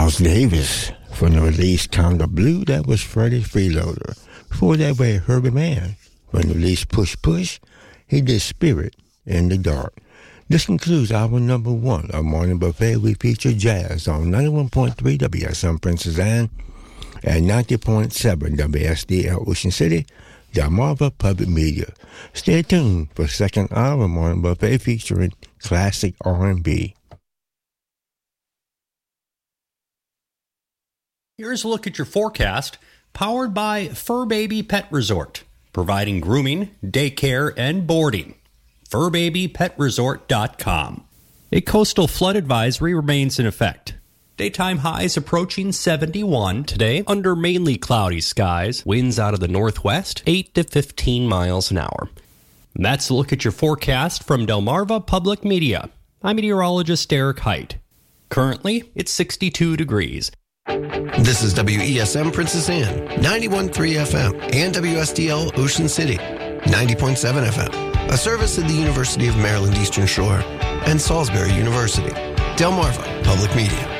Miles Davis from the release Conga Blue. That was Freddie Freeloader. Before that, we had Herbie Mann from the release Push Push. He did Spirit in the Dark. This concludes hour number 1 of Morning Buffet. We feature jazz on 91.3 WSM Princess Anne and 90.7 WSDL Ocean City, Delmarva Public Media. Stay tuned for second hour of Morning Buffet featuring classic R&B. Here's a look at your forecast, powered by Fur Baby Pet Resort, providing grooming, daycare, and boarding. FurBabyPetResort.com. A coastal flood advisory remains in effect. Daytime highs approaching 71 today under mainly cloudy skies. Winds out of the northwest, 8 to 15 miles an hour. That's a look at your forecast from Delmarva Public Media. I'm meteorologist Derek Height. Currently, it's 62 degrees. This is WESM Princess Anne, 91.3 FM, and WSDL Ocean City, 90.7 FM, a service of the University of Maryland Eastern Shore and Salisbury University. Delmarva Public Media.